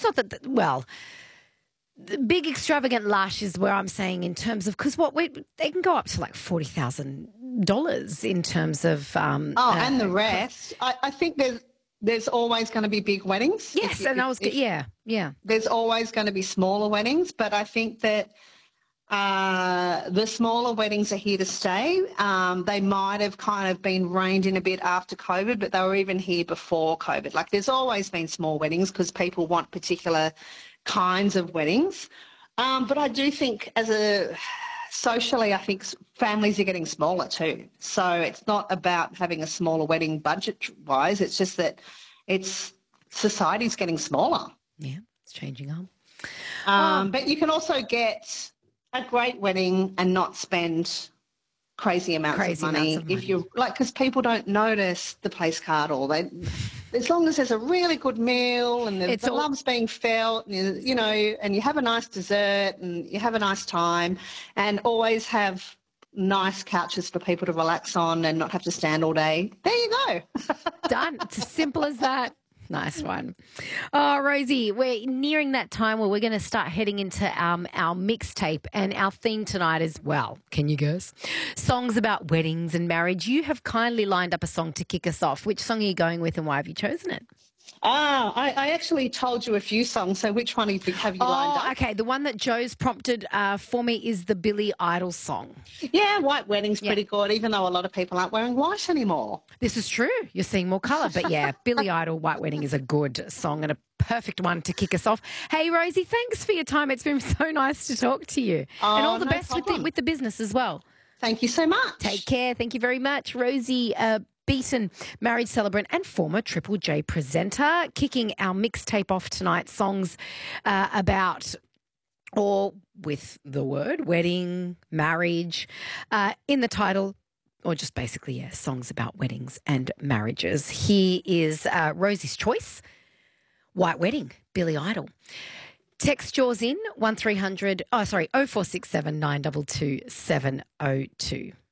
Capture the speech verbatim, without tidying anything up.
just not that, well, the big extravagant lush is where I'm saying in terms of, because what we, they can go up to like forty thousand dollars in terms of. Um, oh, uh, and the rest. I, I think there's there's always going to be big weddings. Yes, if, and if, I was, if, yeah, yeah. There's always going to be smaller weddings, but I think that uh, the smaller weddings are here to stay. Um, they might have kind of been reined in a bit after COVID, but they were even here before COVID. Like there's always been small weddings because people want particular kinds of weddings. Um, but I do think as a socially, I think families are getting smaller too. So it's not about having a smaller wedding budget-wise. It's just that it's society's getting smaller. Yeah, it's changing up. Um, Oh. But you can also get a great wedding and not spend crazy amounts Crazy of money amounts of money. if you're like, because people don't notice the place card or they, as long as there's a really good meal and the, It's the all- love's being felt, and, you you know, and you have a nice dessert and you have a nice time, and always have nice couches for people to relax on and not have to stand all day. There you go. Done. It's as simple as that. Nice one. Oh, Rosie, we're nearing that time where we're going to start heading into um, our mixtape, and our theme tonight is, well, can you guess? Songs about weddings and marriage. You have kindly lined up a song to kick us off. Which song are you going with and why have you chosen it? Ah, I, I actually told you a few songs, so which one have you, have you oh, lined up? Okay, the one that Joe's prompted uh, for me is the Billy Idol song. Yeah, white wedding's Yeah. pretty good, even though a lot of people aren't wearing white anymore. This is true. You're seeing more colour. But yeah, Billy Idol, White Wedding is a good song and a perfect one to kick us off. Hey, Rosie, thanks for your time. It's been so nice to talk to you. Oh, and all the no best with the, problem. with the business as well. Thank you so much. Take care. Thank you very much. Rosie uh, Beaton, marriage celebrant and former Triple J presenter, kicking our mixtape off tonight. Songs uh, about or with the word wedding, marriage uh, in the title, or just basically, yeah, songs about weddings and marriages. Here is uh, Rosie's choice, White Wedding, Billy Idol. Text yours in one three hundred, oh sorry, oh four six seven nine two two seven oh two.